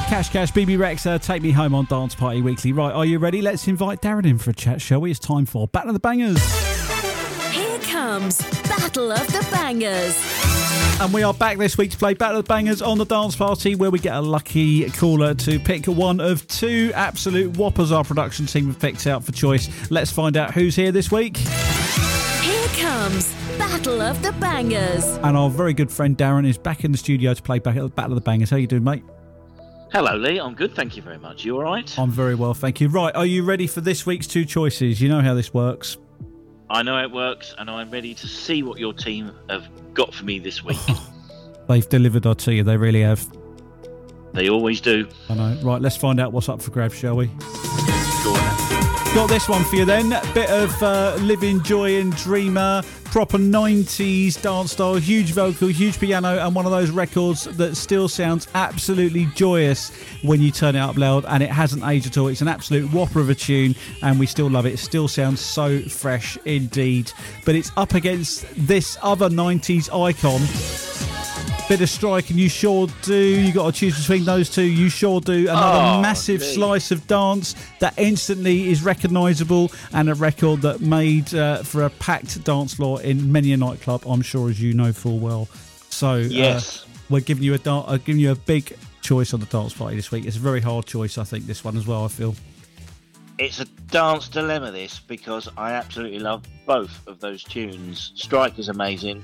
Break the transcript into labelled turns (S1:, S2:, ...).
S1: Cash, BB Rexa, Take Me Home on Dance Party Weekly. Right, are you ready? Let's invite Darren in for a chat, shall we? It's time for Battle of the Bangers.
S2: Here comes Battle of the Bangers.
S1: And we are back this week to play Battle of the Bangers on the Dance Party, where we get a lucky caller to pick one of two absolute whoppers our production team have picked out for choice. Let's find out who's here this week.
S2: Here comes Battle of the Bangers.
S1: And our very good friend Darren is back in the studio to play Battle of the Bangers. How you doing, mate?
S3: Hello, Lee. I'm good, thank you very much. You all right?
S1: I'm very well, thank you. Right, are you ready for this week's two choices? You know how this works.
S3: I know how it works, and I'm ready to see what your team have got for me this week.
S1: They've delivered, I tell you, they really have.
S3: They always do.
S1: I know. Right, let's find out what's up for grabs, shall we?
S3: Go on.
S1: Got this one for you then. Bit of Living Joy and Dreamer, proper 90s dance style, huge vocal, huge piano, and one of those records that still sounds absolutely joyous when you turn it up loud, and it hasn't aged at all. It's an absolute whopper of a tune, and we still love it. It still sounds so fresh indeed. But it's up against this other 90s icon. Bit of Strike and You Sure Do. You got to choose between those two. You Sure Do. Another massive slice of dance that instantly is recognisable, and a record that made for a packed dance floor in many a nightclub, I'm sure, as you know full well. So
S3: yes,
S1: we're giving you a big choice on the dance party this week. It's a very hard choice, I think, this one as well, I feel.
S3: It's a dance dilemma, this, because I absolutely love both of those tunes. Strike is amazing,